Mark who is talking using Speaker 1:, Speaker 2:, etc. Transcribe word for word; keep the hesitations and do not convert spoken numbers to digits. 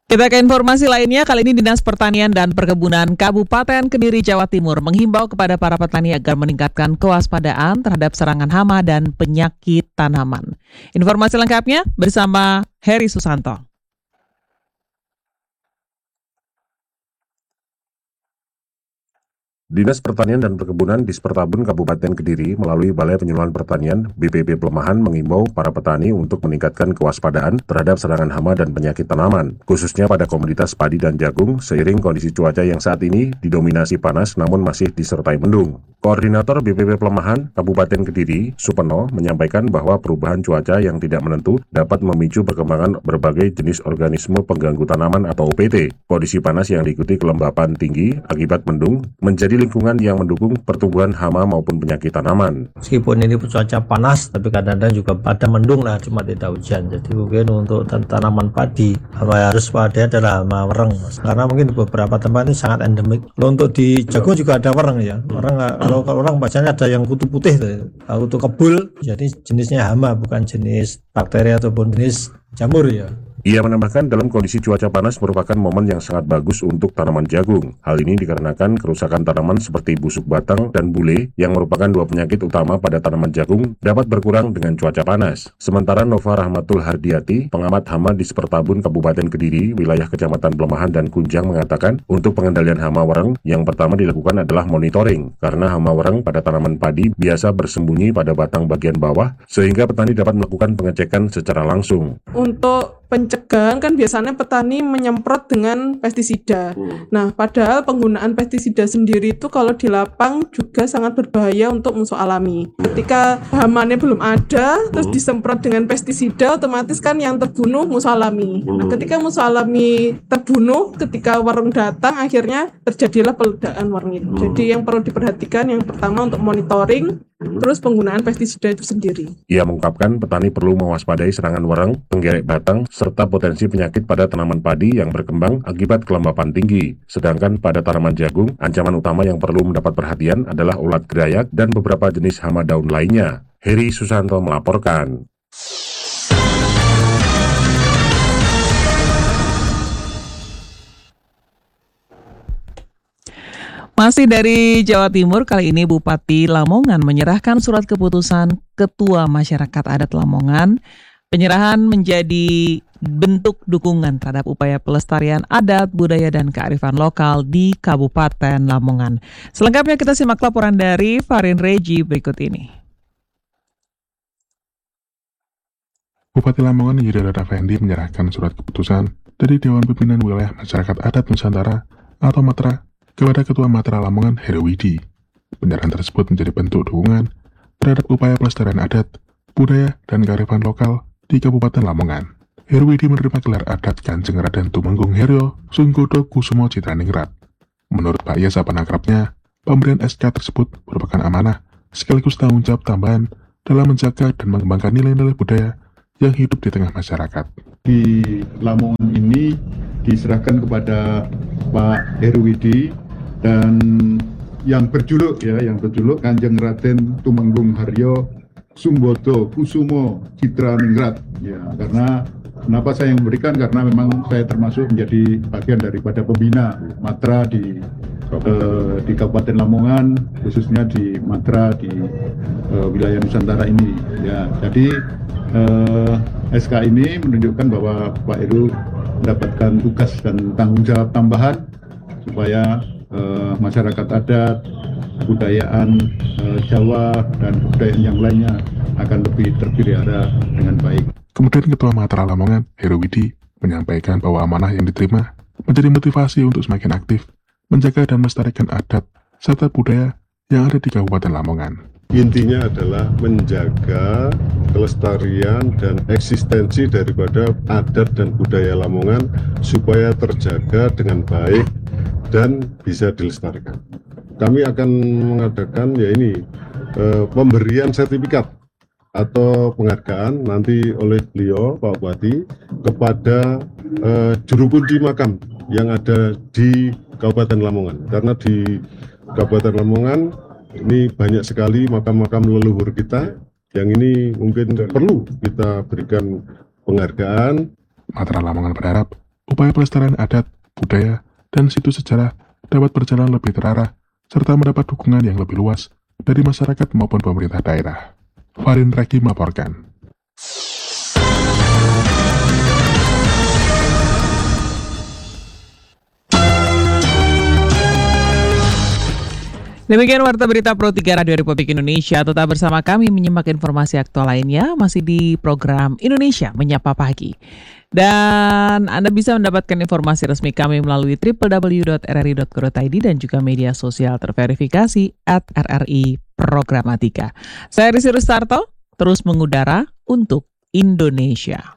Speaker 1: Kita ke informasi lainnya, kali ini Dinas Pertanian dan Perkebunan Kabupaten Kediri, Jawa Timur menghimbau kepada para petani agar meningkatkan kewaspadaan terhadap serangan hama dan penyakit tanaman. Informasi lengkapnya bersama Heri Susanto.
Speaker 2: Dinas Pertanian dan Perkebunan Dispertabun Kabupaten Kediri melalui Balai Penyuluhan Pertanian B P P Pelemahan mengimbau para petani untuk meningkatkan kewaspadaan terhadap serangan hama dan penyakit tanaman, khususnya pada komoditas padi dan jagung seiring kondisi cuaca yang saat ini didominasi panas namun masih disertai mendung. Koordinator B P P Pelemahan Kabupaten Kediri, Supeno, menyampaikan bahwa perubahan cuaca yang tidak menentu dapat memicu perkembangan berbagai jenis organisme pengganggu tanaman atau O P T. Kondisi panas yang diikuti kelembapan tinggi akibat mendung menjadi lingkungan yang mendukung pertumbuhan hama maupun penyakit tanaman.
Speaker 3: Meskipun ini cuaca panas, tapi kadang-kadang juga pada mendung lah, cuma tidak hujan. Jadi mungkin untuk tanaman padi, hama harus pada adalah hama wereng, Mas. Karena mungkin beberapa tempat ini sangat endemik. Kalau untuk di jagung juga ada wereng ya. Wereng kalau kalau orang bacanya ada yang kutu putih, kutu kebul. Jadi jenisnya hama, bukan jenis bakteri ataupun jenis jamur ya.
Speaker 2: Ia menambahkan dalam kondisi cuaca panas merupakan momen yang sangat bagus untuk tanaman jagung. Hal ini dikarenakan kerusakan tanaman seperti busuk batang dan bule yang merupakan dua penyakit utama pada tanaman jagung dapat berkurang dengan cuaca panas. Sementara Nova Rahmatul Hardiati, pengamat hama di Dispertabun Kabupaten Kediri, wilayah Kecamatan Pelemahan dan Kunjang mengatakan untuk pengendalian hama wereng yang pertama dilakukan adalah monitoring karena hama wereng pada tanaman padi biasa bersembunyi pada batang bagian bawah sehingga petani dapat melakukan pengecekan secara langsung.
Speaker 4: Untuk pencegahan kan biasanya petani menyemprot dengan pestisida. Hmm. Nah, padahal penggunaan pestisida sendiri itu kalau di lapang juga sangat berbahaya untuk musuh alami. Ketika hamanya belum ada, hmm. terus disemprot dengan pestisida, otomatis kan yang terbunuh musuh alami. Hmm. Nah, ketika musuh alami terbunuh, ketika wereng datang, akhirnya terjadilah peledakan wereng itu. Hmm. Jadi yang perlu diperhatikan yang pertama untuk monitoring, hmm. terus penggunaan pestisida itu sendiri.
Speaker 2: Ia mengungkapkan petani perlu mewaspadai serangan wereng, penggerek batang, serta potensi penyakit pada tanaman padi yang berkembang akibat kelembapan tinggi. Sedangkan pada tanaman jagung, ancaman utama yang perlu mendapat perhatian adalah ulat gerayak dan beberapa jenis hama daun lainnya. Heri Susanto melaporkan.
Speaker 1: Masih dari Jawa Timur, kali ini Bupati Lamongan menyerahkan surat keputusan Ketua Masyarakat Adat Lamongan. Penyerahan menjadi bentuk dukungan terhadap upaya pelestarian adat, budaya, dan kearifan lokal di Kabupaten Lamongan. Selengkapnya kita simak laporan dari Farin Reji berikut ini.
Speaker 5: Bupati Lamongan Yudhara Effendi menyerahkan surat keputusan dari Dewan Pimpinan Wilayah Masyarakat Adat Nusantara atau Matra kepada Ketua Matra Lamongan Heru Widi. Penyerahan tersebut menjadi bentuk dukungan terhadap upaya pelestarian adat, budaya, dan kearifan lokal di Kabupaten Lamongan. Heru Widi menerima gelar adat Kanjeng Raden Tumenggung Heryo Sunggodo Kusumo Citraningrat. Menurut Pak Yasa penakrabnya, pemberian S K tersebut merupakan amanah sekaligus tanggung jawab tambahan dalam menjaga dan mengembangkan nilai-nilai budaya yang hidup di tengah masyarakat.
Speaker 6: Di Lamongan ini diserahkan kepada Pak Heru Widi dan yang berjuluk ya, yang berjuluk Kanjeng Raden Tumenggung Haryo Sunggodo Kusumo Citraningrat. Ya, karena kenapa saya yang memberikan? Karena memang saya termasuk menjadi bagian daripada pembina Matra di eh, di Kabupaten Lamongan, khususnya di Matra di eh, wilayah Nusantara ini. Ya, jadi eh, S K ini menunjukkan bahwa Pak Heru mendapatkan tugas dan tanggung jawab tambahan supaya eh, masyarakat adat, kebudayaan eh, Jawa dan kebudayaan yang lainnya akan lebih terpelihara dengan baik.
Speaker 5: Kemudian Ketua Matra Lamongan Heru Widi menyampaikan bahwa amanah yang diterima menjadi motivasi untuk semakin aktif menjaga dan melestarikan adat serta budaya yang ada di Kabupaten Lamongan.
Speaker 7: Intinya adalah menjaga kelestarian dan eksistensi daripada adat dan budaya Lamongan supaya terjaga dengan baik dan bisa dilestarikan. Kami akan mengadakan ya ini eh, pemberian sertifikat atau penghargaan nanti oleh beliau Pak Bupati kepada eh, juru kunci makam yang ada di Kabupaten Lamongan, karena di Kabupaten Lamongan ini banyak sekali makam-makam leluhur kita yang ini mungkin perlu kita berikan penghargaan.
Speaker 5: Matra Lamongan berharap Upaya pelestarian adat, budaya, dan situs sejarah dapat berjalan lebih terarah serta mendapat dukungan yang lebih luas dari masyarakat maupun pemerintah daerah. Farin Raki melaporkan.
Speaker 1: Demikian Warta Berita Pro tiga Radio Republik Indonesia. Tetap bersama kami menyimak informasi aktual lainnya masih di program Indonesia Menyapa Pagi. Dan Anda bisa mendapatkan informasi resmi kami melalui w w w dot r r i dot co dot i d dan juga media sosial terverifikasi at r r i Programatika. Saya Risi Rustarto, terus mengudara untuk Indonesia.